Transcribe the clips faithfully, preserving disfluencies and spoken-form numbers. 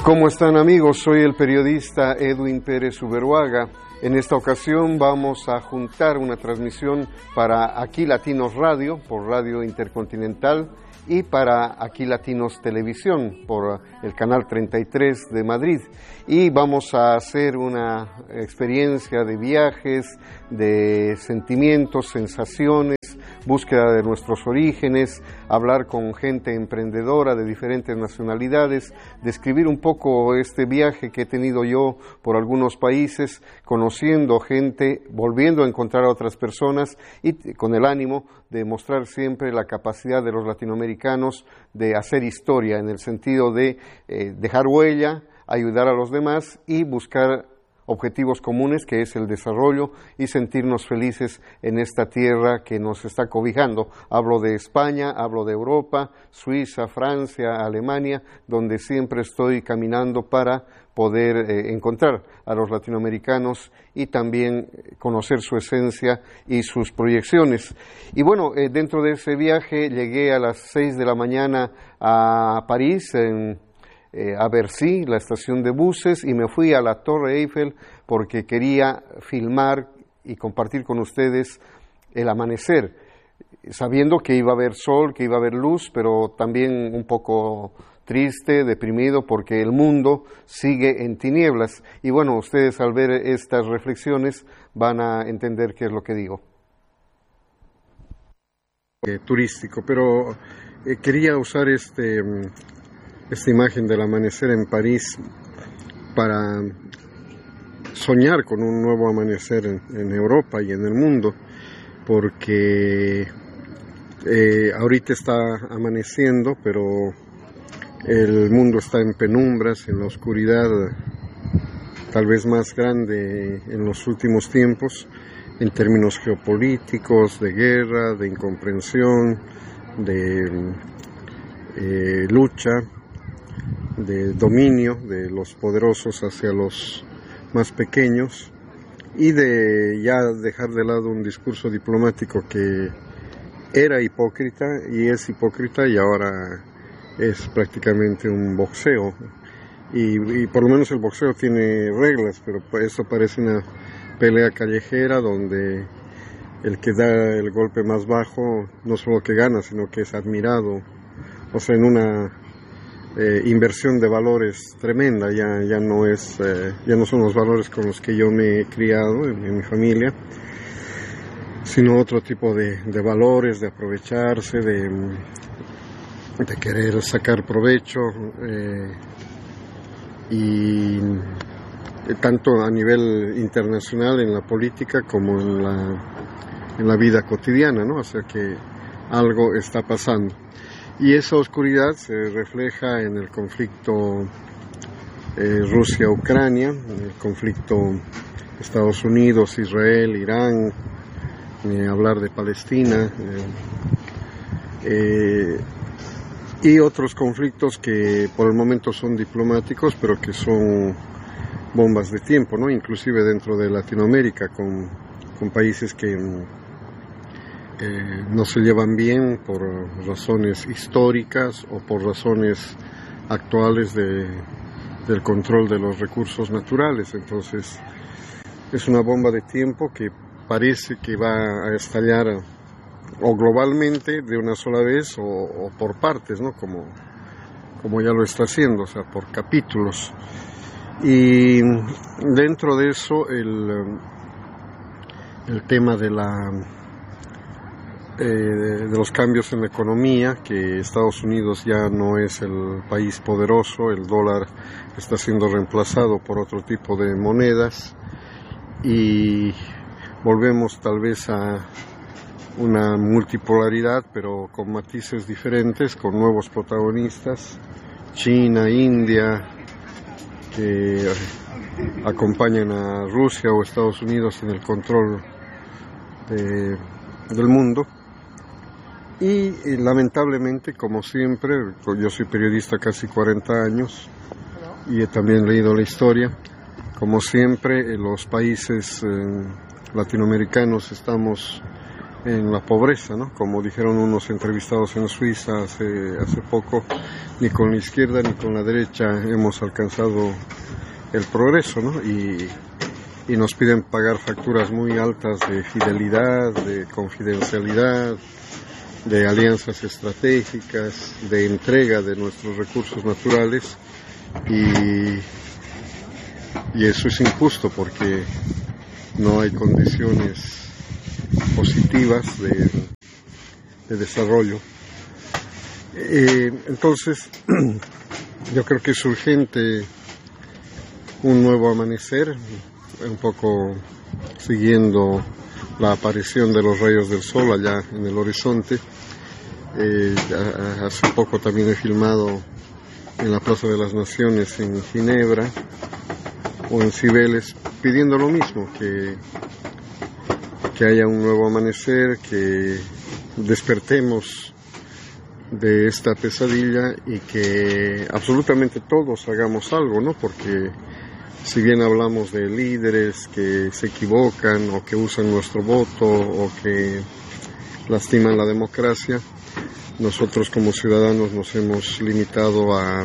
¿Cómo están, amigos? Soy el periodista Edwin Pérez Uberuaga. En esta ocasión vamos a juntar una transmisión para Aquí Latinos Radio, por Radio Intercontinental, y para Aquí Latinos Televisión, por el canal treinta y tres de Madrid. Y vamos a hacer una experiencia de viajes, de sentimientos, sensaciones, búsqueda de nuestros orígenes, hablar con gente emprendedora de diferentes nacionalidades, describir un poco este viaje que he tenido yo por algunos países, conociendo gente, volviendo a encontrar a otras personas y con el ánimo de mostrar siempre la capacidad de los latinoamericanos de hacer historia, en el sentido de eh, dejar huella, ayudar a los demás y buscar objetivos comunes, que es el desarrollo y sentirnos felices en esta tierra que nos está cobijando. Hablo de España, hablo de Europa, Suiza, Francia, Alemania, donde siempre estoy caminando para poder eh, encontrar a los latinoamericanos y también conocer su esencia y sus proyecciones. Y bueno, eh, dentro de ese viaje llegué a las seis de la mañana a París, en Eh, a Bercy, la estación de buses, y me fui a la Torre Eiffel porque quería filmar y compartir con ustedes el amanecer, sabiendo que iba a haber sol, que iba a haber luz, pero también un poco triste, deprimido, porque el mundo sigue en tinieblas. Y bueno, ustedes al ver estas reflexiones van a entender qué es lo que digo. Eh, turístico, pero eh, quería usar este... esta imagen del amanecer en París para soñar con un nuevo amanecer en, en Europa y en el mundo, porque eh, ahorita está amaneciendo, pero el mundo está en penumbras, en la oscuridad tal vez más grande en los últimos tiempos, en términos geopolíticos, de guerra, de incomprensión, de eh, lucha, de dominio de los poderosos hacia los más pequeños, y de ya dejar de lado un discurso diplomático que era hipócrita y es hipócrita y ahora es prácticamente un boxeo, y, y por lo menos el boxeo tiene reglas, pero eso parece una pelea callejera donde el que da el golpe más bajo no solo que gana, sino que es admirado, o sea, en una Eh, inversión de valores tremenda. Ya, ya no es, eh, ya no son los valores con los que yo me he criado en, en mi familia, sino otro tipo de, de valores, de aprovecharse, de, de querer sacar provecho, eh, y tanto a nivel internacional en la política como en la, en la vida cotidiana, ¿no? O sea que algo está pasando. Y esa oscuridad se refleja en el conflicto eh, Rusia-Ucrania, en el conflicto Estados Unidos, Israel, Irán, eh, hablar de Palestina, eh, eh, y otros conflictos que por el momento son diplomáticos, pero que son bombas de tiempo, ¿no? Inclusive dentro de Latinoamérica, con, con países que Eh, no se llevan bien por razones históricas o por razones actuales de, del control de los recursos naturales. Entonces es una bomba de tiempo que parece que va a estallar o globalmente de una sola vez o, o por partes, ¿no? Como, como ya lo está haciendo, o sea, por capítulos. Y dentro de eso el, el tema de la Eh, de los cambios en la economía, que Estados Unidos ya no es el país poderoso, el dólar está siendo reemplazado por otro tipo de monedas y volvemos tal vez a una multipolaridad, pero con matices diferentes, con nuevos protagonistas, China, India, que acompañan a Rusia o Estados Unidos en el control de, del mundo. Y, y lamentablemente, como siempre, yo soy periodista casi cuarenta años y he también leído la historia, como siempre los países eh, latinoamericanos estamos en la pobreza, ¿no? Como dijeron unos entrevistados en Suiza hace, hace poco, ni con la izquierda ni con la derecha hemos alcanzado el progreso, ¿no? Y, y nos piden pagar facturas muy altas de fidelidad, de confidencialidad, de alianzas estratégicas, de entrega de nuestros recursos naturales, y, y eso es injusto porque no hay condiciones positivas de, de desarrollo. Eh, entonces, yo creo que es urgente un nuevo amanecer, un poco siguiendo la aparición de los rayos del sol allá en el horizonte. Eh, hace poco también he filmado en la Plaza de las Naciones en Ginebra o en Cibeles, pidiendo lo mismo, que, que haya un nuevo amanecer, que despertemos de esta pesadilla y que absolutamente todos hagamos algo, ¿no? Porque si bien hablamos de líderes que se equivocan o que usan nuestro voto o que lastiman la democracia, nosotros como ciudadanos nos hemos limitado a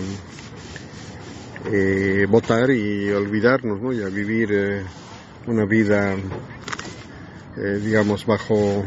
eh, votar y olvidarnos, ¿no? Y a vivir eh, una vida, eh, digamos, bajo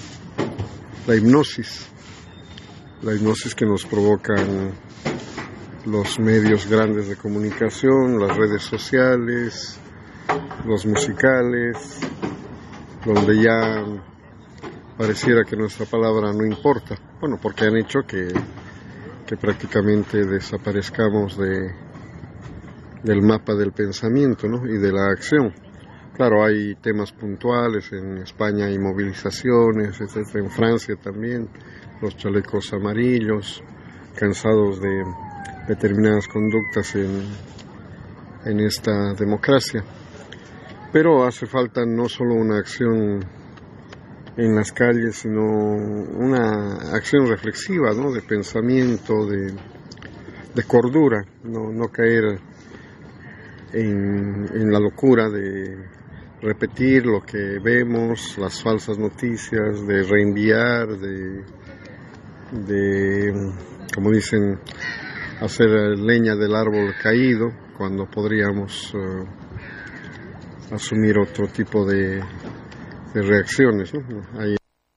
la hipnosis, la hipnosis que nos provocan los medios grandes de comunicación, las redes sociales, los musicales, donde ya pareciera que nuestra palabra no importa. Bueno, porque han hecho que, que prácticamente desaparezcamos de, del mapa del pensamiento, ¿no? Y de la acción. Claro, hay temas puntuales, en España hay movilizaciones, etcétera, en Francia también, los chalecos amarillos, cansados de determinadas conductas en, en esta democracia. Pero hace falta no solo una acción en las calles, sino una acción reflexiva, ¿no? De pensamiento, de, de cordura, no, no caer en, en la locura de repetir lo que vemos, las falsas noticias, de reenviar, de, de como dicen, hacer leña del árbol caído, cuando podríamos uh, asumir otro tipo de, de reacciones, ¿no? Ahí.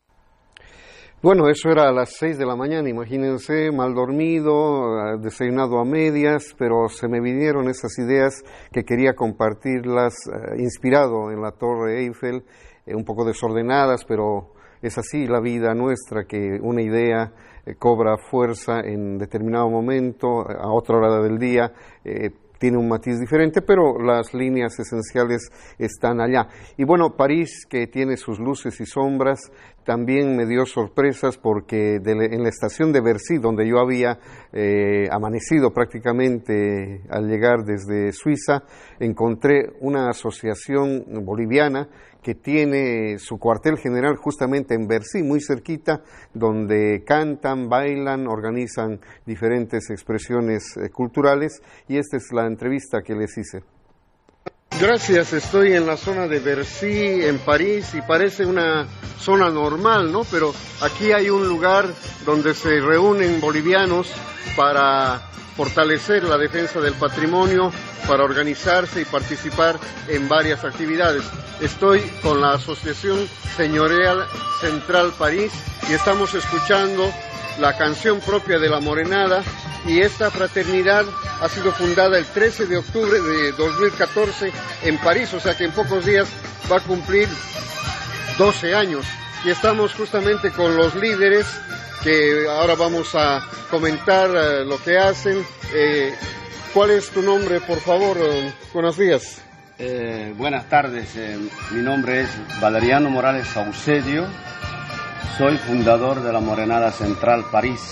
Bueno, eso era a las seis de la mañana, imagínense, mal dormido, desayunado a medias, pero se me vinieron esas ideas que quería compartirlas, uh, inspirado en la Torre Eiffel, eh, un poco desordenadas, pero es así la vida nuestra, que una idea eh, cobra fuerza en determinado momento, a otra hora del día, eh, tiene un matiz diferente, pero las líneas esenciales están allá. Y bueno, París, que tiene sus luces y sombras, también me dio sorpresas porque de, en la estación de Bercy, donde yo había eh, amanecido prácticamente al llegar desde Suiza, encontré una asociación boliviana que tiene su cuartel general justamente en Bercy, muy cerquita, donde cantan, bailan, organizan diferentes expresiones eh, culturales, y esta es la entrevista que les hice. Gracias, estoy en la zona de Bercy, en París, y parece una zona normal, ¿no? Pero aquí hay un lugar donde se reúnen bolivianos para fortalecer la defensa del patrimonio, para organizarse y participar en varias actividades. Estoy con la Asociación Señorial Central París y estamos escuchando la canción propia de la Morenada, y esta fraternidad ha sido fundada el trece de octubre de dos mil catorce en París, o sea que en pocos días va a cumplir doce años, y estamos justamente con los líderes que ahora vamos a comentar uh, lo que hacen. Eh, ¿Cuál es tu nombre, por favor? Uh, buenos días. Eh, buenas tardes, eh, mi nombre es Valeriano Morales Saucedio, soy fundador de la Morenada Central París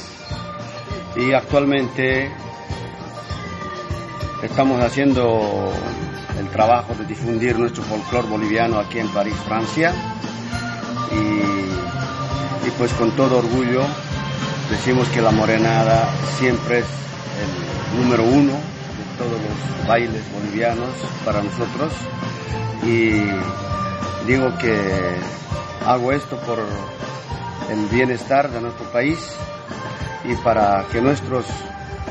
y actualmente estamos haciendo el trabajo de difundir nuestro folclore boliviano aquí en París, Francia, y, y pues con todo orgullo decimos que la Morenada siempre es el número uno todos los bailes bolivianos para nosotros, y digo que hago esto por el bienestar de nuestro país y para que nuestros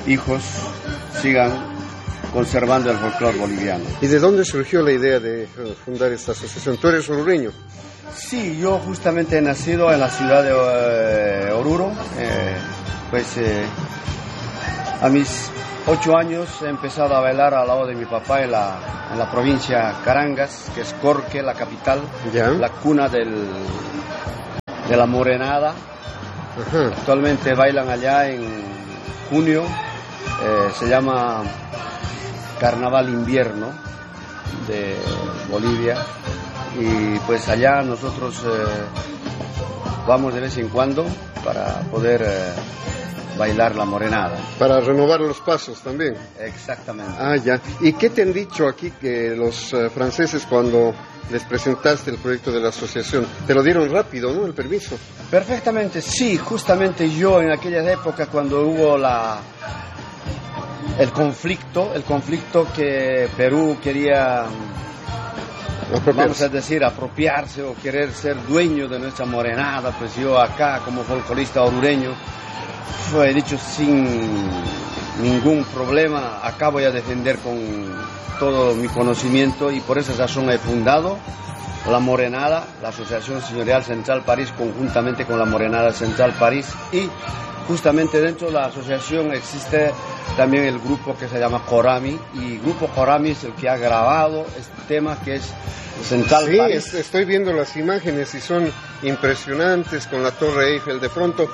hijos sigan conservando el folclore boliviano. ¿Y de dónde surgió la idea de fundar esta asociación? ¿Tú eres orureño? Sí, yo justamente he nacido en la ciudad de eh, Oruro. Eh, pues eh, a mis ocho años he empezado a bailar al lado de mi papá en la, en la provincia Carangas, que es Corque, la capital, ¿Ya? La cuna del, de la morenada. Ajá. Actualmente bailan allá en junio, eh, se llama Carnaval Invierno de Bolivia, y pues allá nosotros eh, vamos de vez en cuando para poder eh, bailar la morenada. Para renovar los pasos también. Exactamente. Ah, ya. ¿Y qué te han dicho aquí que los uh, franceses cuando les presentaste el proyecto de la asociación? Te lo dieron rápido, ¿no? El permiso. Perfectamente, sí. Justamente yo en aquellas épocas cuando hubo la el conflicto, el conflicto que Perú quería, vamos a decir, apropiarse o querer ser dueño de nuestra morenada, pues yo acá como folclorista orureño, fue dicho sin ningún problema, acá voy a defender con todo mi conocimiento, y por esa razón he fundado la Morenada, la Asociación Señorial Central París, conjuntamente con la Morenada Central París, y justamente dentro de la asociación existe también el grupo que se llama Corami, y Grupo Corami es el que ha grabado este tema que es Central sí, París. Sí, estoy viendo las imágenes y son impresionantes con la Torre Eiffel de pronto.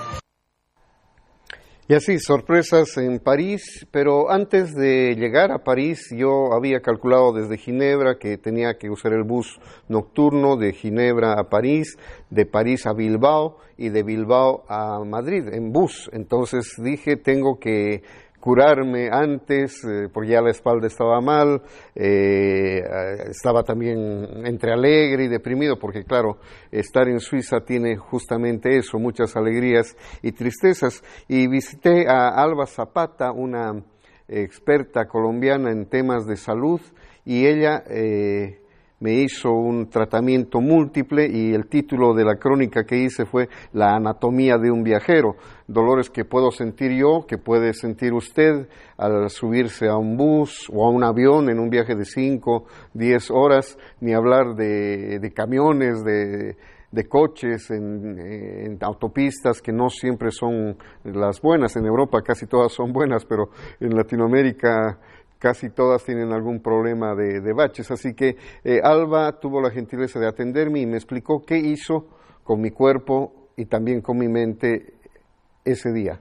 Y así, sorpresas en París, pero antes de llegar a París yo había calculado desde Ginebra que tenía que usar el bus nocturno de Ginebra a París, de París a Bilbao y de Bilbao a Madrid en bus. Entonces dije, tengo que curarme antes, eh, porque ya la espalda estaba mal, eh, estaba también entre alegre y deprimido, porque claro, estar en Suiza tiene justamente eso, muchas alegrías y tristezas. Y visité a Alba Zapata, una experta colombiana en temas de salud, y ella eh, me hizo un tratamiento múltiple, y el título de la crónica que hice fue La anatomía de un viajero, dolores que puedo sentir yo, que puede sentir usted al subirse a un bus o a un avión en un viaje de cinco, diez horas, ni hablar de, de camiones, de, de coches en, en autopistas que no siempre son las buenas. En Europa casi todas son buenas, pero en Latinoamérica casi todas tienen algún problema de, de baches. Así que eh, Alba tuvo la gentileza de atenderme y me explicó qué hizo con mi cuerpo y también con mi mente ese día.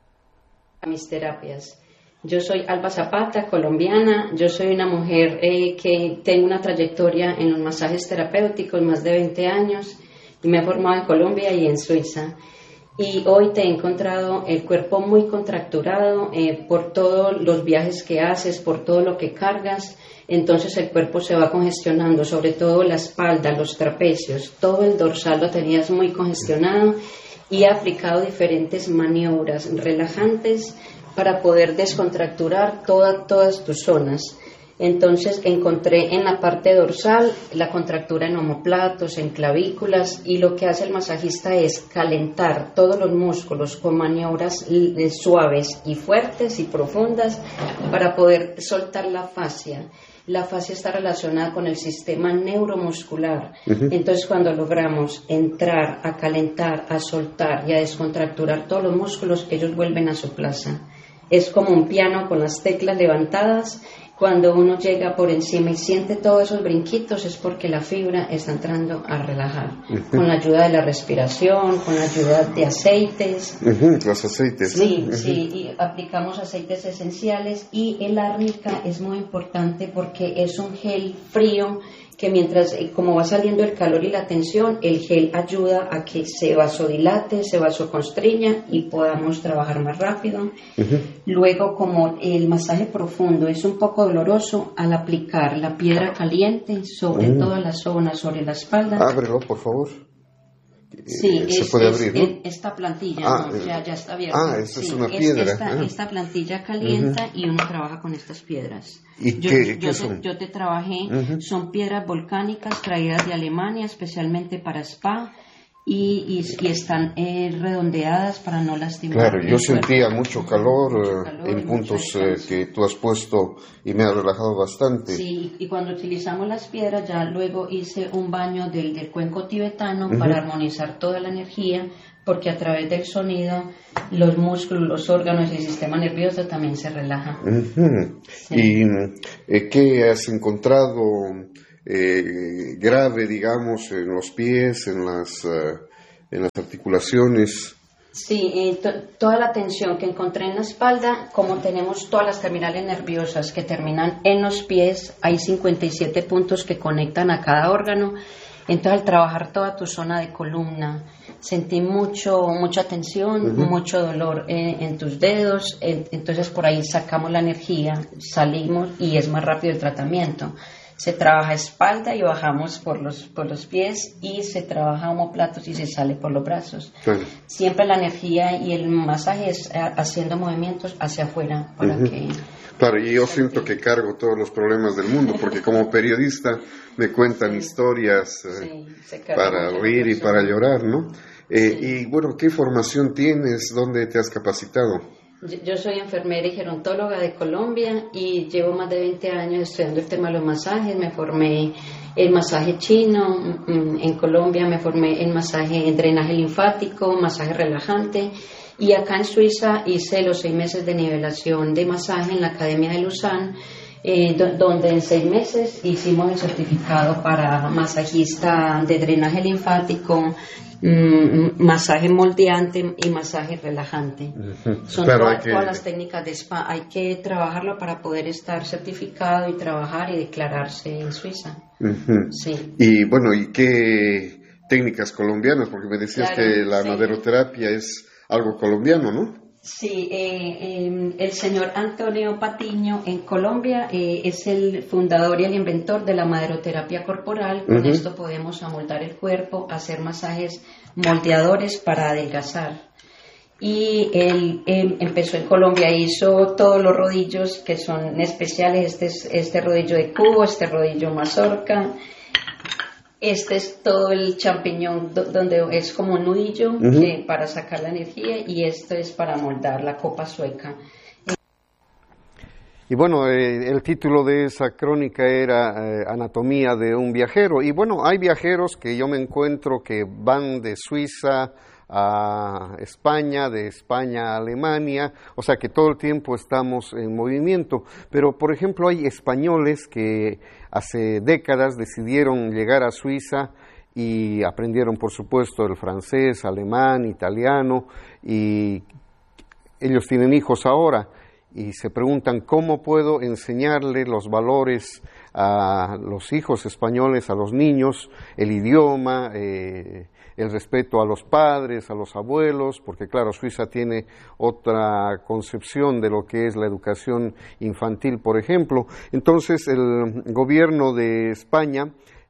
Mis terapias. Yo soy Alba Zapata, colombiana. Yo soy una mujer eh, que tengo una trayectoria en los masajes terapéuticos, más de veinte años, y me he formado en Colombia y en Suiza. Y hoy te he encontrado el cuerpo muy contracturado eh, por todos los viajes que haces, por todo lo que cargas. Entonces el cuerpo se va congestionando, sobre todo la espalda, los trapecios, todo el dorsal lo tenías muy congestionado, y he aplicado diferentes maniobras relajantes para poder descontracturar toda, todas tus zonas. Entonces encontré en la parte dorsal la contractura en omóplatos, en clavículas, y lo que hace el masajista es calentar todos los músculos con maniobras suaves y fuertes y profundas para poder soltar la fascia. La fascia está relacionada con el sistema neuromuscular. Uh-huh. Entonces cuando logramos entrar a calentar, a soltar y a descontracturar todos los músculos, ellos vuelven a su plaza. Es como un piano con las teclas levantadas. Cuando uno llega por encima y siente todos esos brinquitos, es porque la fibra está entrando a relajar. Uh-huh. Con la ayuda de la respiración, con la ayuda de aceites. Uh-huh, los aceites. Sí, uh-huh. sí, y aplicamos aceites esenciales, y el árnica es muy importante porque es un gel frío que mientras, como va saliendo el calor y la tensión, el gel ayuda a que se vasodilate, se vasoconstriña y podamos trabajar más rápido. Uh-huh. Luego, como el masaje profundo es un poco doloroso, al aplicar la piedra caliente sobre uh-huh. toda la zona, sobre la espalda. Ábrelo, por favor. Sí, se es, puede es, abrir, ¿no? Esta plantilla, ah, no, ya, ya está abierta. Ah, esta sí, es una es piedra. Esta, ah. esta plantilla calienta uh-huh. y uno trabaja con estas piedras. ¿Y yo, qué, yo, qué te, son? yo te trabajé, uh-huh. son piedras volcánicas traídas de Alemania especialmente para spa, y, y, y están eh, redondeadas para no lastimar. Claro, yo el cuerpo. sentía mucho calor, Mucho eh, calor en y puntos mucho eh, descanso. que tú has puesto y me ha relajado bastante. Sí, y cuando utilizamos las piedras, ya luego hice un baño del, del cuenco tibetano Ujú. para armonizar toda la energía, porque a través del sonido los músculos, los órganos y el sistema nervioso también se relajan. Ujú. Sí. ¿Y eh, qué has encontrado eh, grave, digamos, en los pies, en las, eh, en las articulaciones? Sí, eh, to- toda la tensión que encontré en la espalda, como tenemos todas las terminales nerviosas que terminan en los pies, hay cincuenta y siete puntos que conectan a cada órgano. Entonces, al trabajar toda tu zona de columna, sentí mucho, mucha tensión, Ujú. mucho dolor eh, en tus dedos. En- entonces, por ahí sacamos la energía, salimos y es más rápido el tratamiento. Se trabaja espalda y bajamos por los, por los pies, y se trabaja omóplatos y se sale por los brazos. Claro. Siempre la energía y el masaje es eh, haciendo movimientos hacia afuera para Ujú. que... Claro, y yo siento que cargo todos los problemas del mundo, porque como periodista me cuentan Sí. historias eh, Sí, se carga para mucho la reír y persona. para llorar, ¿no? Eh, Sí. Y bueno, ¿qué formación tienes? ¿Dónde te has capacitado? Yo yo soy enfermera y gerontóloga de Colombia y llevo más de veinte años estudiando el tema de los masajes. Me formé en masaje chino, mm, en Colombia me formé en masaje en drenaje linfático, masaje relajante, y acá en Suiza hice los seis meses de nivelación de masaje en la Academia de Lausanne, eh, do- donde en seis meses hicimos el certificado para masajista de drenaje linfático, mm, masaje moldeante y masaje relajante. Son Claro, todas, hay que- todas las técnicas de spa. Hay que trabajarlo para poder estar certificado y trabajar y declararse en Suiza. Ujú. Sí. Y bueno, ¿y qué técnicas colombianas? Porque me decías Claro, que la sí. maderoterapia es algo colombiano, ¿no? Sí, eh, eh, el señor Antonio Patiño en Colombia eh, es el fundador y el inventor de la maderoterapia corporal. Con Ujú. esto podemos amoldar el cuerpo, hacer masajes moldeadores para adelgazar. Y él eh, empezó en Colombia, hizo todos los rodillos que son especiales. Este es este rodillo de cubo, este rodillo mazorca. Este es todo el champiñón do- donde es como un nudillo Ujú. que- para sacar la energía, y esto es para moldar la copa sueca. Y bueno, eh, el título de esa crónica era eh, Anatomía de un viajero. Y bueno, hay viajeros que yo me encuentro que van de Suiza a España, de España a Alemania, o sea que todo el tiempo estamos en movimiento. Pero, por ejemplo, hay españoles que hace décadas decidieron llegar a Suiza y aprendieron, por supuesto, el francés, alemán, italiano, y ellos tienen hijos ahora y se preguntan cómo puedo enseñarle los valores a los hijos españoles, a los niños, el idioma, eh, el respeto a los padres, a los abuelos, porque claro, Suiza tiene otra concepción de lo que es la educación infantil, por ejemplo. Entonces, el gobierno de España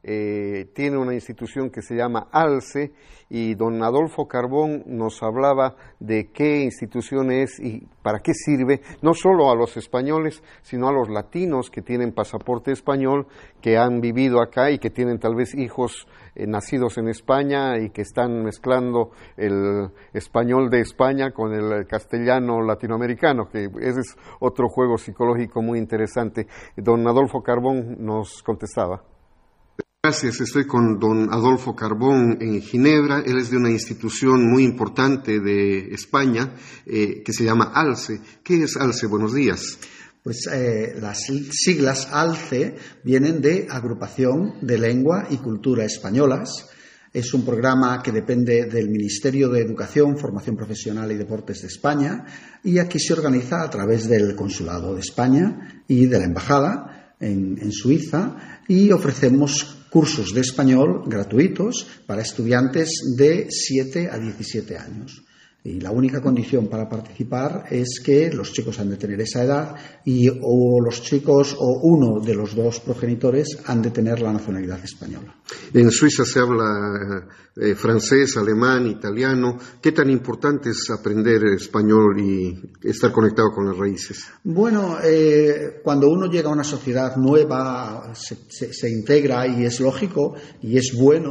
Eh, tiene una institución que se llama ALCE, y don Adolfo Carbón nos hablaba de qué institución es y para qué sirve, no solo a los españoles, sino a los latinos que tienen pasaporte español, que han vivido acá y que tienen tal vez hijos eh, nacidos en España y que están mezclando el español de España con el castellano latinoamericano, que ese es otro juego psicológico muy interesante. Don Adolfo Carbón nos contestaba. Gracias, estoy con don Adolfo Carbón en Ginebra. Él es de una institución muy importante de España eh, que se llama ALCE. ¿Qué es ALCE? Buenos días. Pues eh, las siglas ALCE vienen de Agrupación de Lengua y Cultura Españolas. Es un programa que depende del Ministerio de Educación, Formación Profesional y Deportes de España, y aquí se organiza a través del Consulado de España y de la Embajada en, en Suiza, y ofrecemos cursos de español gratuitos para estudiantes de siete a diecisiete años. Y la única condición para participar es que los chicos han de tener esa edad, y o los chicos o uno de los dos progenitores han de tener la nacionalidad española. En Suiza se habla eh, francés, alemán, italiano. ¿Qué tan importante es aprender español y estar conectado con las raíces? Bueno, eh, cuando uno llega a una sociedad nueva, se, se, se integra, y es lógico y es bueno,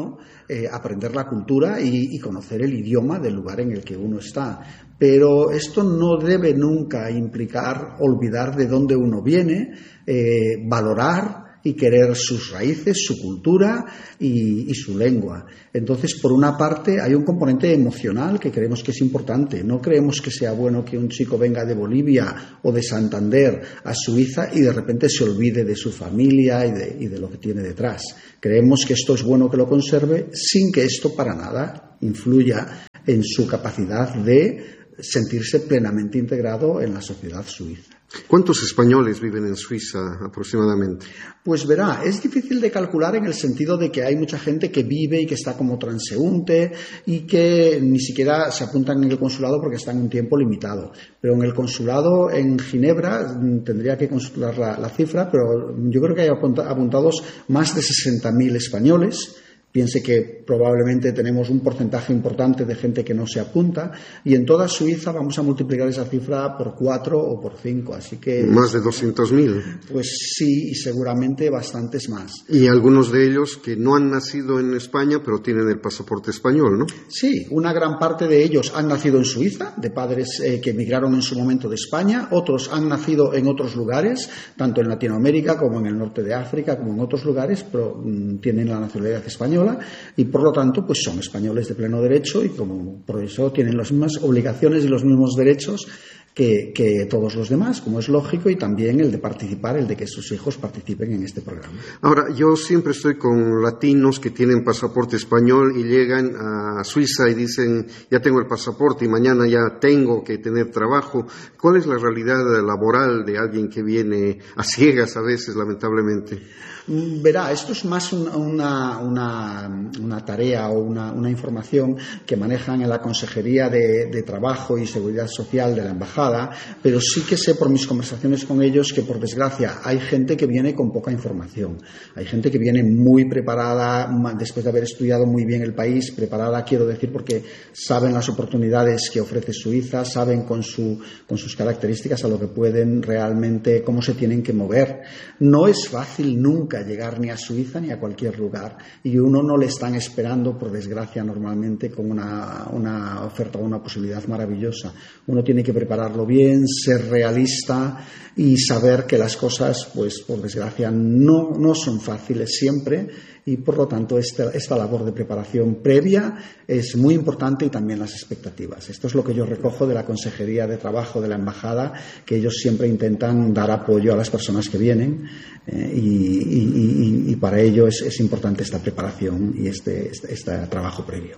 eh, aprender la cultura y, y conocer el idioma del lugar en el que uno está. Pero esto no debe nunca implicar olvidar de dónde uno viene, eh, valorar y querer sus raíces, su cultura y, y su lengua. Entonces, por una parte, hay un componente emocional que creemos que es importante. No creemos que sea bueno que un chico venga de Bolivia o de Santander a Suiza y de repente se olvide de su familia y de, y de lo que tiene detrás. Creemos que esto es bueno que lo conserve sin que esto para nada influya en su capacidad de sentirse plenamente integrado en la sociedad suiza. ¿Cuántos españoles viven en Suiza aproximadamente? Pues verá, es difícil de calcular en el sentido de que hay mucha gente que vive y que está como transeúnte y que ni siquiera se apuntan en el consulado porque están un tiempo limitado. Pero en el consulado en Ginebra, tendría que consultar la, la cifra, pero yo creo que hay apuntados más de sesenta mil españoles. Piense que probablemente tenemos un porcentaje importante de gente que no se apunta y en toda Suiza vamos a multiplicar esa cifra por cuatro o por cinco, así que... Más de doscientos mil. Pues sí, y seguramente bastantes más. Y algunos de ellos que no han nacido en España, pero tienen el pasaporte español, ¿no? Sí, una gran parte de ellos han nacido en Suiza, de padres eh, que emigraron en su momento de España, otros han nacido en otros lugares, tanto en Latinoamérica como en el norte de África, como en otros lugares, pero mmm, tienen la nacionalidad española. Y por lo tanto pues son españoles de pleno derecho y como por eso tienen las mismas obligaciones y los mismos derechos que, que todos los demás, como es lógico, y también el de participar, el de que sus hijos participen en este programa. Ahora, yo siempre estoy con latinos que tienen pasaporte español y llegan a Suiza y dicen, ya tengo el pasaporte y mañana ya tengo que tener trabajo. ¿Cuál es la realidad laboral de alguien que viene a ciegas a veces, lamentablemente? Verá, esto es más una, una, una tarea o una, una información que manejan en la Consejería de, de Trabajo y Seguridad Social de la Embajada, pero sí que sé por mis conversaciones con ellos que, por desgracia, hay gente que viene con poca información. Hay gente que viene muy preparada, después de haber estudiado muy bien el país, preparada, quiero decir, porque saben las oportunidades que ofrece Suiza, saben con, su, con sus características a lo que pueden realmente, cómo se tienen que mover. No es fácil nunca llegar ni a Suiza ni a cualquier lugar y uno no le están esperando, por desgracia, normalmente con una, una oferta o una posibilidad maravillosa. Uno tiene que prepararlo bien, ser realista y saber que las cosas, pues por desgracia, no, no son fáciles siempre y por lo tanto esta, esta labor de preparación previa es muy importante y también las expectativas. Esto es lo que yo recojo de la Consejería de Trabajo de la Embajada, que ellos siempre intentan dar apoyo a las personas que vienen eh, y, y, y, y para ello es, es importante esta preparación y este, este, este trabajo previo.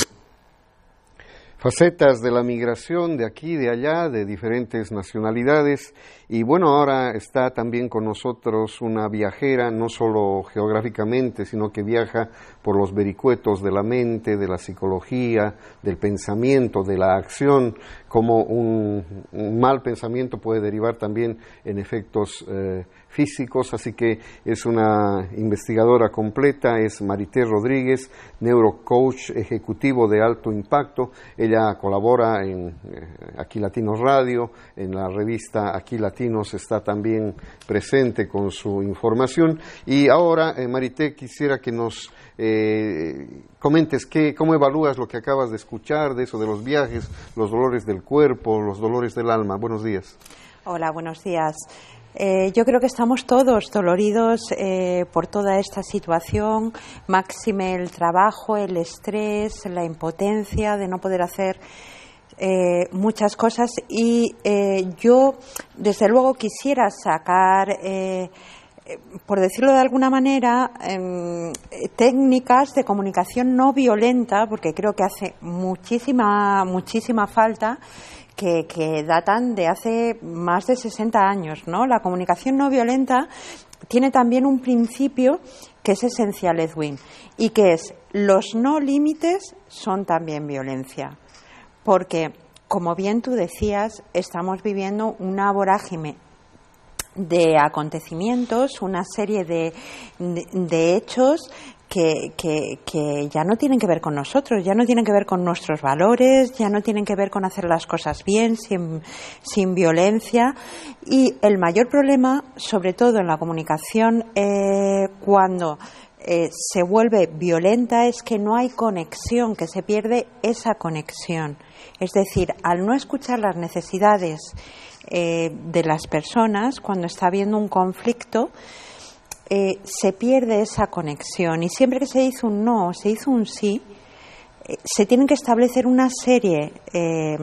Facetas de la migración de aquí, de allá, de diferentes nacionalidades. Y bueno, ahora está también con nosotros una viajera, no solo geográficamente, sino que viaja por los vericuetos de la mente, de la psicología, del pensamiento, de la acción, como un, un mal pensamiento puede derivar también en efectos eh, físicos. Así que es una investigadora completa, es Marité Rodríguez, neurocoach ejecutivo de alto impacto. Ella colabora en eh, Aquí Latinos Radio, en la revista Aquí Latinos está también presente con su información. Y ahora, eh, Marité, quisiera que nos eh, comentes qué, cómo evalúas lo que acabas de escuchar, de eso de los viajes, los dolores del cuerpo, los dolores del alma. Buenos días. Hola, buenos días. Eh, yo creo que estamos todos doloridos eh, por toda esta situación, máxime el trabajo, el estrés, la impotencia de no poder hacer eh, muchas cosas y eh, yo desde luego quisiera sacar, eh, por decirlo de alguna manera, eh, técnicas de comunicación no violenta, porque creo que hace muchísima, muchísima falta. Que, que datan de hace más de sesenta años, ¿no? La comunicación no violenta tiene también un principio que es esencial, Edwin, y que es los no límites son también violencia, porque, como bien tú decías, estamos viviendo una vorágine de acontecimientos, una serie de, de, de hechos Que, que, que ya no tienen que ver con nosotros, ya no tienen que ver con nuestros valores, ya no tienen que ver con hacer las cosas bien, sin, sin violencia. Y el mayor problema, sobre todo en la comunicación, eh, cuando eh, se vuelve violenta es que no hay conexión, que se pierde esa conexión. Es decir, al no escuchar las necesidades eh, de las personas, cuando está habiendo un conflicto, eh, se pierde esa conexión. Y siempre que se dice un no o se dice un sí, eh, se tienen que establecer una serie eh,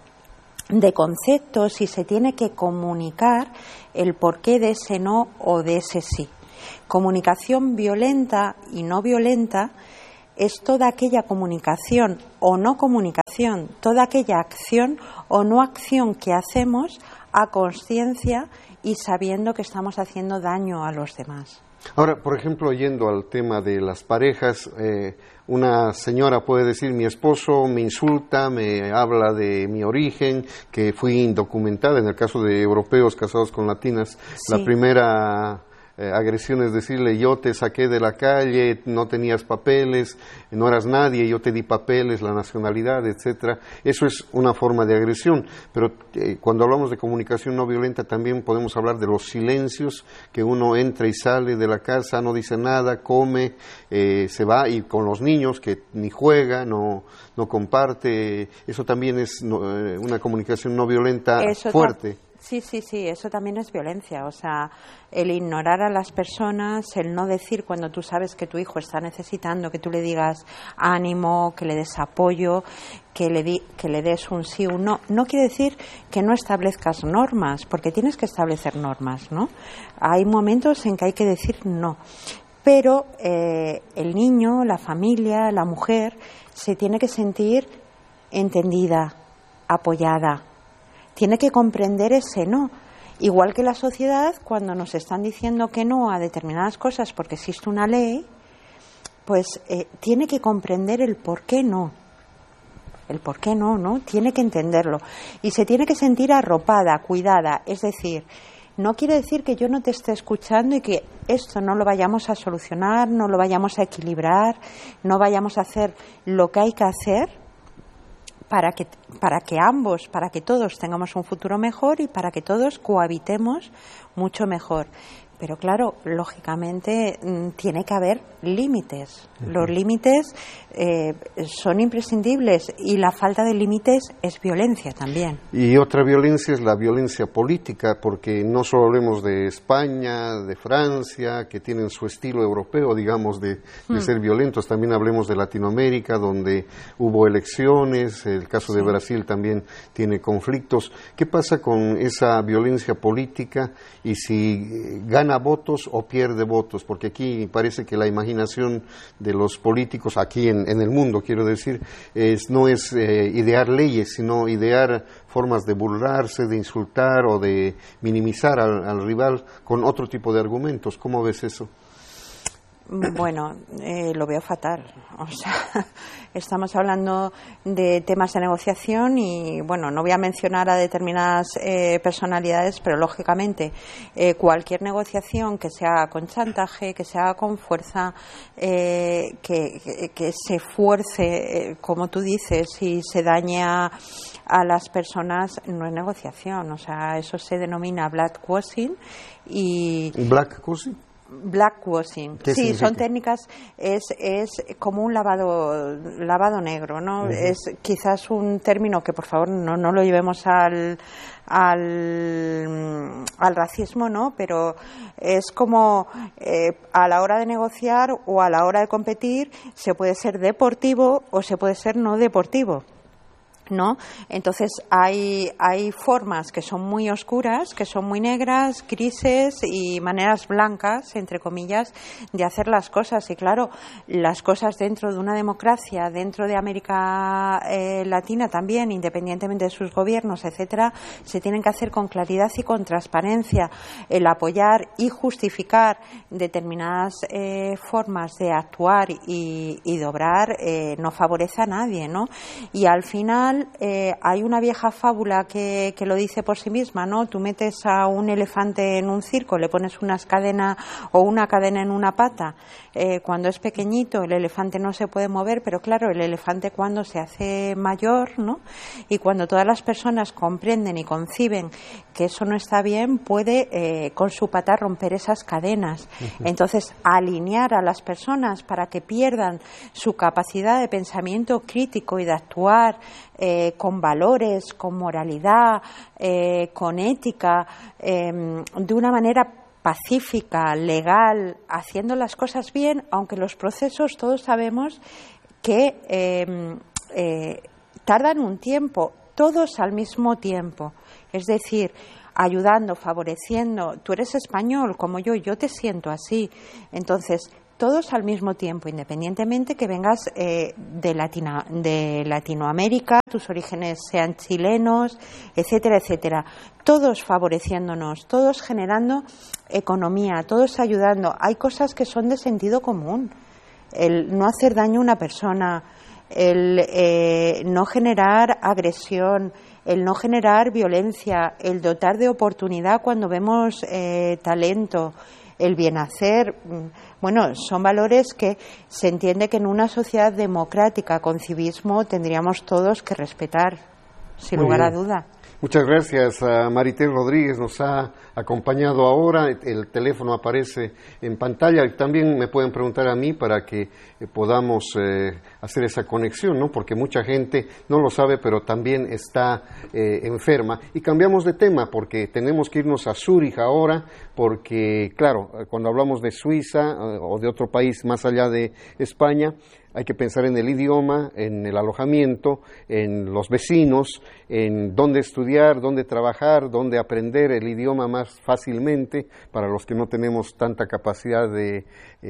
de conceptos y se tiene que comunicar el porqué de ese no o de ese sí. Comunicación violenta y no violenta es toda aquella comunicación o no comunicación, toda aquella acción o no acción que hacemos a conciencia y sabiendo que estamos haciendo daño a los demás. Ahora, por ejemplo, yendo al tema de las parejas, eh, una señora puede decir: mi esposo me insulta, me habla de mi origen, que fui indocumentada. En el caso de europeos casados con latinas, sí. La primera eh, agresión es decirle: yo te saqué de la calle, no tenías papeles, no eras nadie, yo te di papeles, la nacionalidad, etcétera. Eso es una forma de agresión, pero eh, cuando hablamos de comunicación no violenta también podemos hablar de los silencios, que uno entra y sale de la casa, no dice nada, come, eh, se va, y con los niños que ni juega, no, no comparte. Eso también es no, eh, una comunicación no violenta Eso fuerte. Sí, sí, sí, eso también es violencia. O sea, el ignorar a las personas, el no decir cuando tú sabes que tu hijo está necesitando, que tú le digas ánimo, que le des apoyo, que le, di, que le des un sí o un no. No quiere decir que no establezcas normas, porque tienes que establecer normas, ¿no? Hay momentos en que hay que decir no. Pero eh, el niño, la familia, la mujer, se tiene que sentir entendida, apoyada. Tiene que comprender ese no. Igual que la sociedad, cuando nos están diciendo que no a determinadas cosas porque existe una ley, pues eh, tiene que comprender el por qué no. El por qué no, ¿no? Tiene que entenderlo. Y se tiene que sentir arropada, cuidada. Es decir, no quiere decir que yo no te esté escuchando y que esto no lo vayamos a solucionar, no lo vayamos a equilibrar, no vayamos a hacer lo que hay que hacer, para que, para que ambos, para que todos tengamos un futuro mejor y para que todos cohabitemos mucho mejor. Pero claro, lógicamente tiene que haber límites. Uh-huh. Los límites eh, son imprescindibles y la falta de límites es violencia también. Y otra violencia es la violencia política, porque no solo hablemos de España, de Francia, que tienen su estilo europeo, digamos, de, de uh-huh. ser violentos. También hablemos de Latinoamérica, donde hubo elecciones. El caso de sí. Brasil también tiene conflictos. ¿Qué pasa con esa violencia política y si gana votos o pierde votos? Porque aquí parece que la imaginación de los políticos, aquí en, en el mundo, quiero decir, es, no es eh, idear leyes, sino idear formas de burlarse, de insultar o de minimizar al, al rival con otro tipo de argumentos. ¿Cómo ves eso? Bueno, eh, lo veo fatal. O sea, estamos hablando de temas de negociación y, bueno, no voy a mencionar a determinadas eh, personalidades, pero lógicamente eh, cualquier negociación que sea con chantaje, que sea con fuerza, eh, que, que, que se fuerce, eh, como tú dices, y se dañe a, a las personas, no es negociación. O sea, eso se denomina blackwashing y... ¿Blackwashing? Blackwashing, sí, significa? Son técnicas, es es como un lavado lavado negro, ¿no? Uh-huh. Es quizás un término que por favor no no lo llevemos al al al racismo, ¿no? Pero es como eh, a la hora de negociar o a la hora de competir se puede ser deportivo o se puede ser no deportivo, ¿no? Entonces hay hay formas que son muy oscuras, que son muy negras, grises y maneras blancas, entre comillas, de hacer las cosas. Y claro, las cosas dentro de una democracia, dentro de América eh, Latina también, independientemente de sus gobiernos, etcétera, se tienen que hacer con claridad y con transparencia. El apoyar y justificar determinadas eh, formas de actuar y, y de obrar eh, no favorece a nadie, ¿no? Y al final final eh, hay una vieja fábula que, que lo dice por sí misma, ¿no? Tú metes a un elefante en un circo, le pones unas cadenas o una cadena en una pata. Eh, cuando es pequeñito el elefante no se puede mover, pero claro, el elefante cuando se hace mayor, ¿no? Y cuando todas las personas comprenden y conciben que eso no está bien, puede eh, con su pata romper esas cadenas. Uh-huh. Entonces, alinear a las personas para que pierdan su capacidad de pensamiento crítico y de actuar eh, con valores, con moralidad, eh, con ética, eh, de una manera pacífica, legal, haciendo las cosas bien, aunque los procesos todos sabemos que eh, eh, tardan un tiempo, todos al mismo tiempo. Es decir, ayudando, favoreciendo. Tú eres español como yo, yo te siento así. Entonces, todos al mismo tiempo, independientemente que vengas eh, de, Latina, de Latinoamérica, tus orígenes sean chilenos, etcétera, etcétera. Todos favoreciéndonos, todos generando economía, todos ayudando. Hay cosas que son de sentido común. El no hacer daño a una persona, el eh, no generar agresión, el no generar violencia, el dotar de oportunidad cuando vemos eh, talento, el bien hacer. Bueno, son valores que se entiende que en una sociedad democrática con civismo tendríamos todos que respetar, sin Muy lugar bien. a duda. Muchas gracias a Maritel Rodríguez, nos ha acompañado ahora, el teléfono aparece en pantalla y también me pueden preguntar a mí para que eh, podamos eh, hacer esa conexión, ¿no? Porque mucha gente no lo sabe, pero también está eh, enferma. Y cambiamos de tema porque tenemos que irnos a Zúrich ahora, porque claro, cuando hablamos de Suiza eh, o de otro país más allá de España, hay que pensar en el idioma, en el alojamiento, en los vecinos, en dónde estudiar, dónde trabajar, dónde aprender el idioma más fácilmente para los que no tenemos tanta capacidad de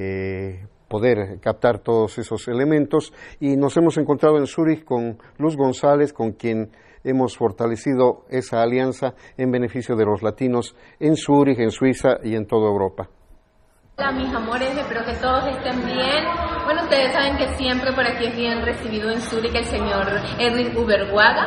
eh, poder captar todos esos elementos. Y nos hemos encontrado en Zúrich con Luz González, con quien hemos fortalecido esa alianza en beneficio de los latinos en Zúrich, en Suiza y en toda Europa. Hola mis amores, espero que todos estén bien. Bueno, ustedes saben que siempre por aquí es bien recibido en Zúrich el señor Edwin Uberwaga.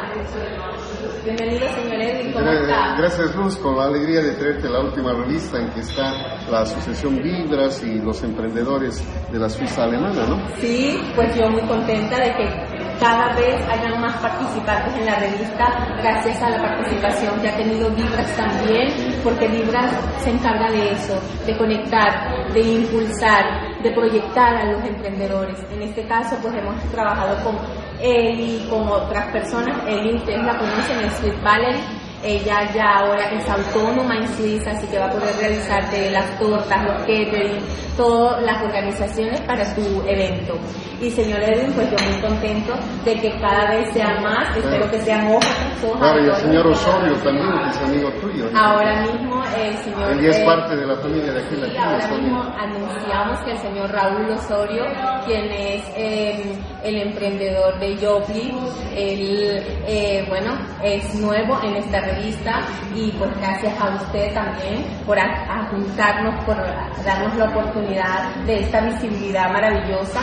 Bienvenido, señor Edwin, ¿cómo está? Gracias, Luz, con la alegría de traerte la última revista en que está la Asociación Vibras y los emprendedores de la Suiza alemana, ¿no? Sí, pues yo muy contenta de que cada vez hayan más participantes en la revista, gracias a la participación que ha tenido Vibras también, porque Vibras se encarga de eso, de conectar, de impulsar, de proyectar a los emprendedores. En este caso, pues hemos trabajado con él y con otras personas. Eli, ustedes la conocen, el Sweet Valerie. Ella ya ahora es autónoma en Suiza, así que va a poder realizarte las tortas, los catering, todas las organizaciones para tu evento. Y señor Edwin, pues yo muy contento de que cada vez sean más, espero que sean otros. Claro, y el señor Osorio también, que es amigo tuyo. ¿No? Ahora mismo el señor... Él es parte de la familia de aquí. Sí, ahora mismo anunciamos que el señor Raúl Osorio, quien es eh, el emprendedor de Jobly, él, eh, bueno, es nuevo en esta revista y pues gracias a usted también por juntarnos, por darnos la oportunidad de esta visibilidad maravillosa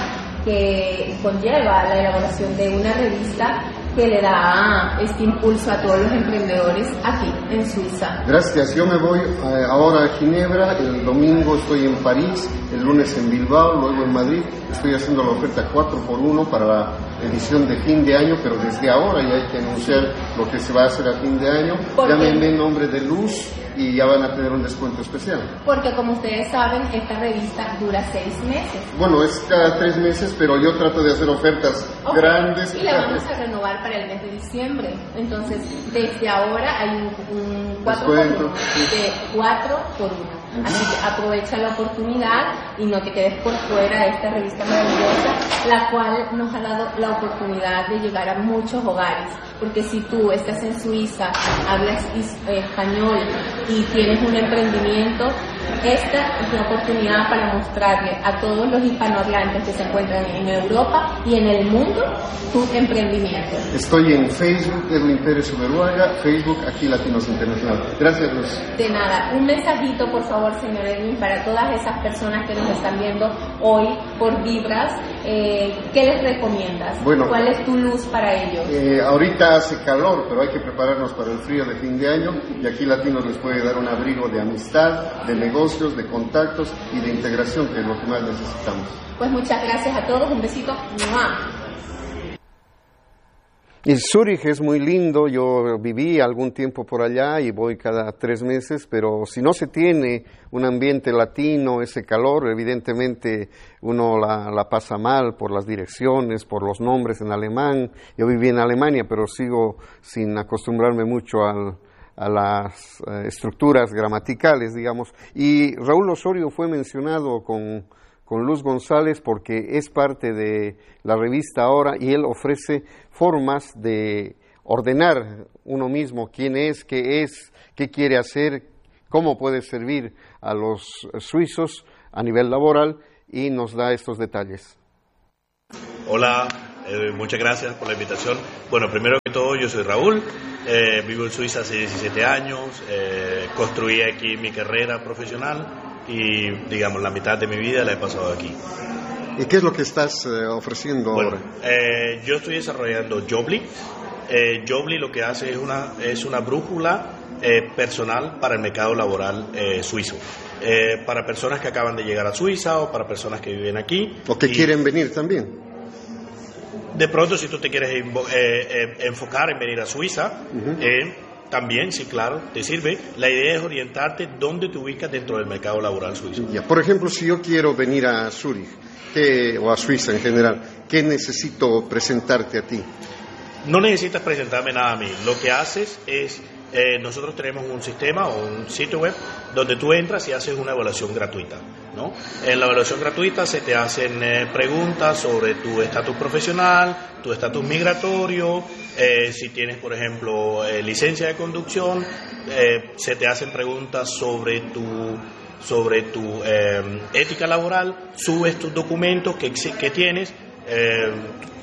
que conlleva la elaboración de una revista que le da este impulso a todos los emprendedores aquí en Suiza. Gracias, yo me voy eh, ahora a Ginebra, el domingo estoy en París, el lunes en Bilbao, luego en Madrid. Estoy haciendo la oferta cuatro por uno para la edición de fin de año, pero desde ahora ya hay que anunciar lo que se va a hacer a fin de año. Llámenme en nombre de Luz y ya van a tener un descuento especial. Porque como ustedes saben, esta revista dura seis meses. Bueno, es cada tres meses, pero yo trato de hacer ofertas okay. grandes. Y la vamos a renovar para el mes de diciembre. Entonces, desde ahora hay un, un cuatro por uno, de cuatro por uno. Uh-huh. Así que aprovecha la oportunidad y no te quedes por fuera de esta revista maravillosa, la cual nos ha dado la oportunidad de llegar a muchos hogares. Porque si tú estás en Suiza, hablas español y tienes un emprendimiento, esta es la oportunidad para mostrarle a todos los hispanohablantes que se encuentran en Europa y en el mundo tu emprendimiento. Estoy en Facebook, Edwin Pérez Uberwaga, Facebook Aquí Latinos Internacional. Gracias, Luz. De nada. Un mensajito, por favor, señor Edwin, para todas esas personas que nos están viendo hoy por Vibras. Eh, ¿Qué les recomiendas? Bueno, ¿cuál es tu luz para ellos? Eh, ahorita hace calor, pero hay que prepararnos para el frío de fin de año, y aquí Latinos les puede dar un abrigo de amistad, de negocios, de contactos y de integración, que es lo que más necesitamos. Pues muchas gracias a todos, un besito. ¡Mua! Y Zúrich es muy lindo, yo viví algún tiempo por allá y voy cada tres meses, pero si no se tiene un ambiente latino, ese calor, evidentemente uno la, la pasa mal por las direcciones, por los nombres en alemán. Yo viví en Alemania, pero sigo sin acostumbrarme mucho al, a las uh, estructuras gramaticales, digamos. Y Raúl Osorio fue mencionado con... con Luz González porque es parte de la revista Ahora y él ofrece formas de ordenar uno mismo quién es, qué es, qué quiere hacer, cómo puede servir a los suizos a nivel laboral, y nos da estos detalles. Hola, eh, muchas gracias por la invitación. Bueno, primero que todo, yo soy Raúl, eh, vivo en Suiza hace diecisiete años, eh, construí aquí mi carrera profesional y, digamos, la mitad de mi vida la he pasado aquí. ¿Y qué es lo que estás eh, ofreciendo bueno, ahora? Eh, yo estoy desarrollando Jobly. Eh, Jobly lo que hace es una, es una brújula eh, personal para el mercado laboral eh, suizo. Eh, para personas que acaban de llegar a Suiza o para personas que viven aquí. O que y, quieren venir también. De pronto, si tú te quieres eh, eh, enfocar en venir a Suiza, uh-huh. eh, también, sí, claro, te sirve. La idea es orientarte dónde te ubicas dentro del mercado laboral suizo. Ya, por ejemplo, si yo quiero venir a Zúrich, ¿qué, o a Suiza en general, ¿qué necesito presentarte a ti? No necesitas presentarme nada a mí. Lo que haces es, eh, nosotros tenemos un sistema o un sitio web donde tú entras y haces una evaluación gratuita, ¿no? En la evaluación gratuita se te hacen eh, preguntas sobre tu estatus profesional, tu estatus migratorio, eh, si tienes, por ejemplo, eh, licencia de conducción, eh, se te hacen preguntas sobre tu sobre tu eh, ética laboral, subes tus documentos que, que tienes, eh,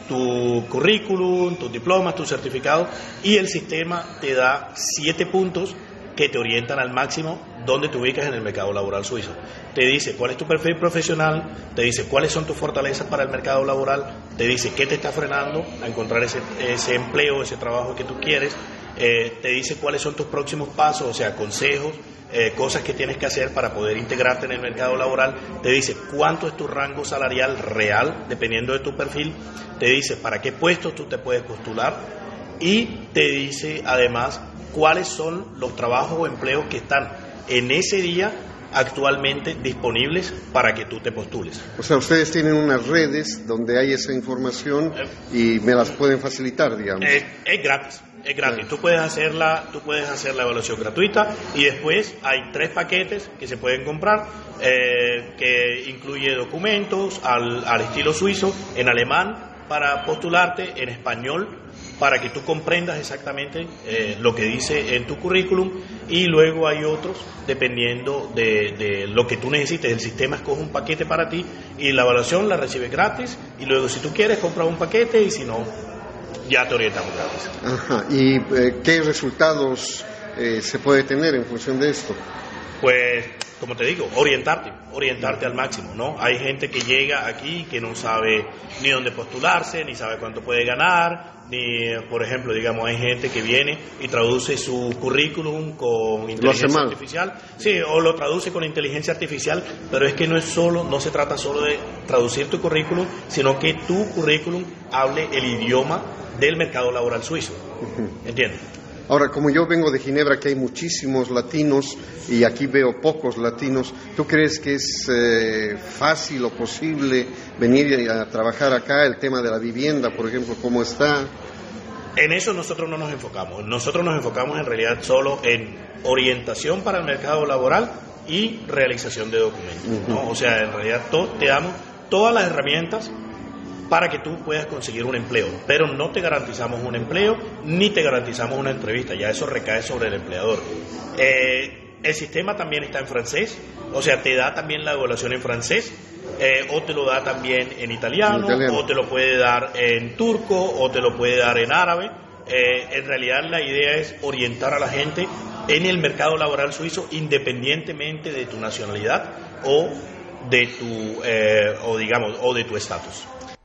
tu currículum, tus diplomas, tus certificados, y el sistema te da siete puntos que te orientan al máximo dónde te ubicas en el mercado laboral suizo. Te dice cuál es tu perfil profesional, te dice cuáles son tus fortalezas para el mercado laboral, te dice qué te está frenando a encontrar ese, ese empleo, ese trabajo que tú quieres, eh, te dice cuáles son tus próximos pasos, o sea, consejos, eh, cosas que tienes que hacer para poder integrarte en el mercado laboral, te dice cuánto es tu rango salarial real, dependiendo de tu perfil, te dice para qué puestos tú te puedes postular y te dice además cuáles son los trabajos o empleos que están en ese día actualmente disponibles para que tú te postules. O sea, ustedes tienen unas redes donde hay esa información y me las pueden facilitar, digamos. Es, es gratis, es gratis. Sí. Tú puedes hacerla, tú puedes hacer la evaluación gratuita y después hay tres paquetes que se pueden comprar eh, que incluye documentos al, al estilo suizo, en alemán para postularte, en español para que tú comprendas exactamente eh, lo que dice en tu currículum, y luego hay otros dependiendo de, de lo que tú necesites. El sistema escoge un paquete para ti y la evaluación la recibes gratis, y luego si tú quieres compras un paquete y si no, ya te orientamos gratis. Ajá. ¿Y eh, qué resultados eh, se puede tener en función de esto? Pues, como te digo, orientarte, orientarte al máximo, ¿no? Hay gente que llega aquí que no sabe ni dónde postularse, ni sabe cuánto puede ganar, ni, por ejemplo, digamos, hay gente que viene y traduce su currículum con inteligencia artificial. Sí, o lo traduce con inteligencia artificial, pero es que no es solo, no se trata solo de traducir tu currículum, sino que tu currículum hable el idioma del mercado laboral suizo. ¿Entiendes? Ahora, como yo vengo de Ginebra, que hay muchísimos latinos y aquí veo pocos latinos, ¿tú crees que es eh, fácil o posible venir a trabajar acá? El tema de la vivienda, por ejemplo, ¿cómo está? En eso nosotros no nos enfocamos. Nosotros nos enfocamos en realidad solo en orientación para el mercado laboral y realización de documentos, uh-huh. ¿no? O sea, en realidad to- te damos todas las herramientas para que tú puedas conseguir un empleo, pero no te garantizamos un empleo ni te garantizamos una entrevista, ya eso recae sobre el empleador. Eh, el sistema también está en francés, o sea, te da también la evaluación en francés, eh, o te lo da también en italiano, italiano, o te lo puede dar en turco, o te lo puede dar en árabe. Eh, en realidad la idea es orientar a la gente en el mercado laboral suizo independientemente de tu nacionalidad o de tu, eh, o digamos, o de tu estatus.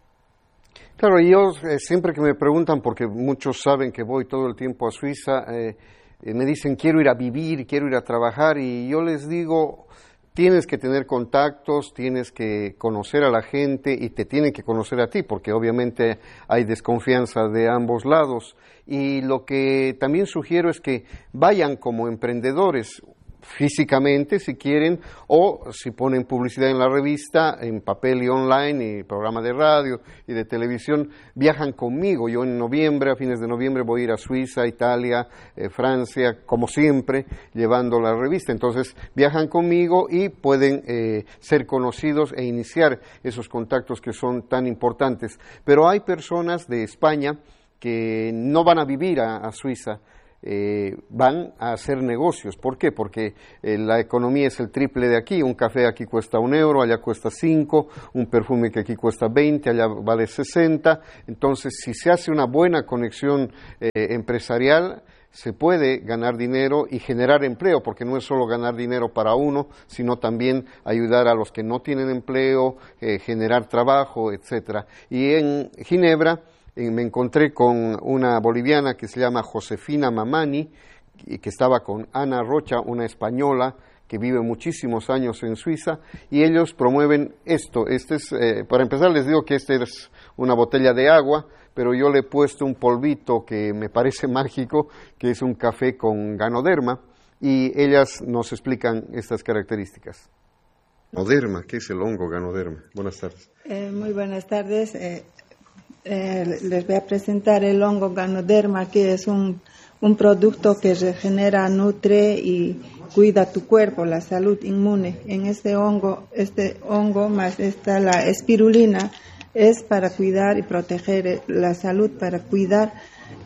Claro, yo eh, siempre que me preguntan, porque muchos saben que voy todo el tiempo a Suiza, eh, eh, me dicen quiero ir a vivir, quiero ir a trabajar, y yo les digo, tienes que tener contactos, tienes que conocer a la gente y te tienen que conocer a ti, porque obviamente hay desconfianza de ambos lados. Y lo que también sugiero es que vayan como emprendedores, físicamente si quieren, o si ponen publicidad en la revista, en papel y online, y programa de radio y de televisión, viajan conmigo. Yo en noviembre, a fines de noviembre, voy a ir a Suiza, Italia, eh, Francia, como siempre, llevando la revista. Entonces viajan conmigo y pueden eh, ser conocidos e iniciar esos contactos que son tan importantes. Pero hay personas de España que no van a vivir a, a Suiza, Eh, van a hacer negocios. ¿Por qué? Porque eh, la economía es el triple de aquí. Un café aquí cuesta un euro, allá cuesta cinco, un perfume que aquí cuesta veinte, allá vale sesenta. Entonces, si se hace una buena conexión eh, empresarial, se puede ganar dinero y generar empleo, porque no es solo ganar dinero para uno, sino también ayudar a los que no tienen empleo, eh, generar trabajo, etcétera. Y en Ginebra me encontré con una boliviana que se llama Josefina Mamani, y que estaba con Ana Rocha, una española que vive muchísimos años en Suiza, y ellos promueven esto. Este es, eh, para empezar les digo que esta es una botella de agua, pero yo le he puesto un polvito que me parece mágico, que es un café con ganoderma, y ellas nos explican estas características. Ganoderma, ¿qué es el hongo ganoderma? Buenas tardes. Eh, muy buenas tardes. Eh, Eh, les voy a presentar el hongo ganoderma, que es un, un producto que regenera, nutre y cuida tu cuerpo, la salud inmune. En este hongo, este hongo más esta la espirulina, es para cuidar y proteger la salud, para cuidar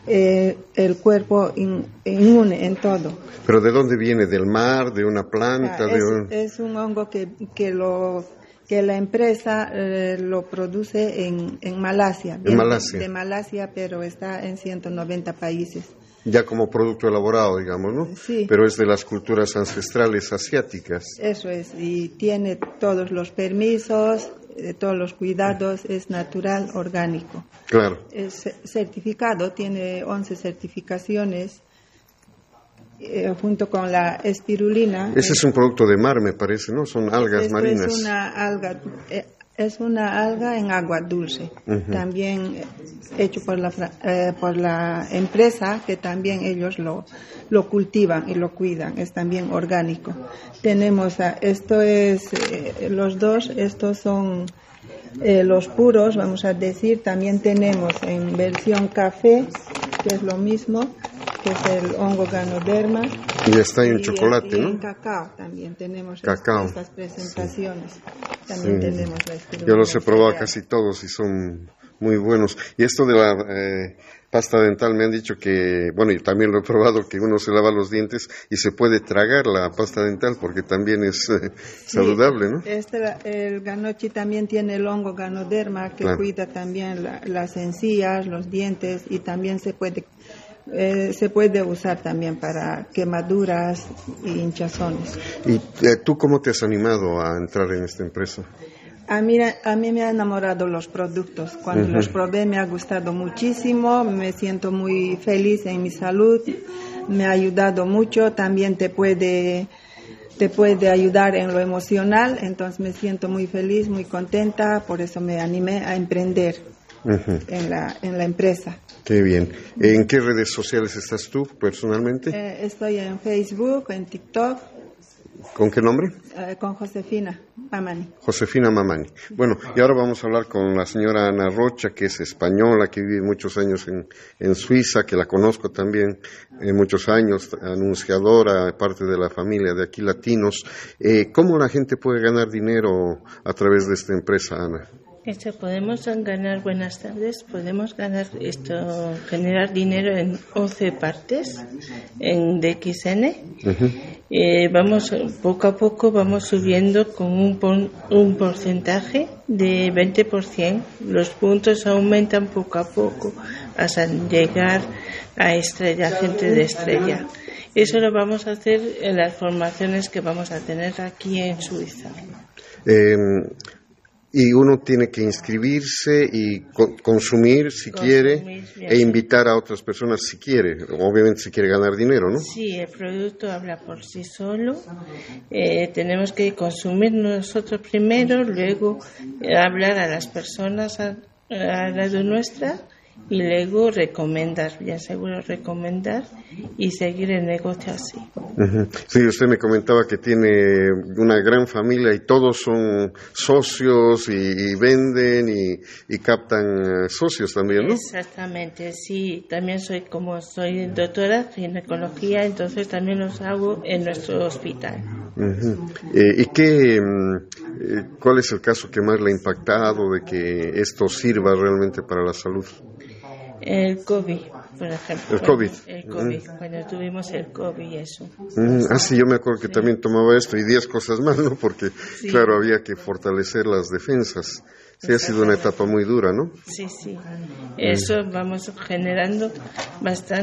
eh, el cuerpo in, inmune en todo. ¿Pero de dónde viene? ¿Del mar? ¿De una planta? Ah, de es, un... es un hongo que, que lo... que la empresa eh, lo produce en, en Malasia. En Malasia. De, de Malasia, pero está en ciento noventa países. Ya como producto elaborado, digamos, ¿no? Sí. Pero es de las culturas ancestrales asiáticas. Eso es, y tiene todos los permisos, eh, todos los cuidados, es natural, orgánico. Claro. Es certificado, tiene once certificaciones. Eh, junto con la espirulina. Ese es un producto de mar, me parece, ¿no? Son algas esto marinas. Es una alga, eh, es una alga en agua dulce, uh-huh. También hecho por la eh, por la empresa, que también ellos lo lo cultivan y lo cuidan. Es también orgánico. Tenemos a, esto es eh, los dos, estos son eh, los puros, vamos a decir. También tenemos en versión café, que es lo mismo, que es el hongo ganoderma. Y está en y, chocolate, y ¿no? en cacao también tenemos cacao. estas presentaciones. Sí. También sí. Tenemos la espirulina. Yo los he probado casi todos y son muy buenos. Y esto de la eh, pasta dental, me han dicho que, bueno, yo también lo he probado, que uno se lava los dientes y se puede tragar la pasta dental, porque también es eh, sí, saludable, ¿no? Este, el ganochi también tiene el hongo ganoderma, que claro. Cuida también la, las encías, los dientes, y también se puede Eh, se puede usar también para quemaduras y hinchazones. ¿Y eh, tú cómo te has animado a entrar en esta empresa? A mí, a mí me han enamorado los productos. Cuando uh-huh. los probé me ha gustado muchísimo, me siento muy feliz en mi salud, me ha ayudado mucho, también te puede, te puede ayudar en lo emocional, entonces me siento muy feliz, muy contenta, por eso me animé a emprender uh-huh. en la, en la empresa. Qué bien. ¿En qué redes sociales estás tú personalmente? Eh, estoy en Facebook, en TikTok. ¿Con qué nombre? Eh, con Josefina Mamani. Josefina Mamani. Bueno, y ahora vamos a hablar con la señora Ana Rocha, que es española, que vive muchos años en, en Suiza, que la conozco también eh, muchos años, anunciadora, parte de la familia de aquí latinos. Eh, ¿Cómo la gente puede ganar dinero a través de esta empresa, Ana? Esto, podemos ganar, buenas tardes, podemos ganar esto, generar dinero en once partes en D X N. Uh-huh. Eh, vamos, poco a poco vamos subiendo con un, pon, un porcentaje de veinte por ciento. Los puntos aumentan poco a poco hasta llegar a estrella, gente de estrella. Eso lo vamos a hacer en las formaciones que vamos a tener aquí en Suiza. Eh, Y uno tiene que inscribirse y co- consumir si Consumir, quiere bien. e invitar a otras personas si quiere, obviamente si quiere ganar dinero, ¿no? Sí, el producto habla por sí solo. Eh, tenemos que consumir nosotros primero, luego eh, hablar a las personas a- al lado nuestra y luego recomendar, bien seguro recomendar y seguir el negocio así. Ujú. Sí, usted me comentaba que tiene una gran familia y todos son socios y, y venden y, y captan eh, socios también, ¿no? Exactamente, sí. También soy, como soy doctora en ginecología, entonces también los hago en nuestro hospital. Ujú. Eh, ¿Y qué, mm, eh, cuál es el caso que más le ha impactado de que esto sirva realmente para la salud? El COVID, por ejemplo. El COVID. El COVID, cuando tuvimos el COVID y eso. Mm, ah, sí, yo me acuerdo que también tomaba esto y diez cosas más, ¿no? Porque, Sí. claro, había que fortalecer las defensas. Sí, ha sido una etapa muy dura, ¿no? Sí, sí. Eso vamos generando bastante.